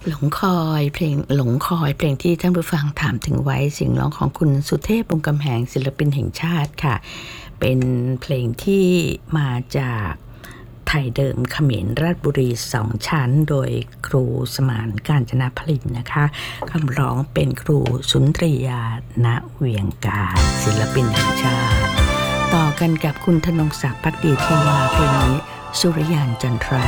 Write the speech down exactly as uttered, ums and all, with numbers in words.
หลงคอยเพลงหลงคอยเพลงที่ท่านผู้ฟังถามถึงไว้เสียงร้องของคุณสุเทพวงศ์กำแหงศิลปินแห่งชาติค่ะเป็นเพลงที่มาจากไทยเดิมเขมรราชบุรีสองชั้นโดยครูสมานกาญจนพลินนะคะคำร้องเป็นครูสุนทรียาณเวียงการศิลปินแห่งชาติต่อกันกับคุณธนงศักดิ์ภักดีเทวาเพลงนี้สุริยันจันทรา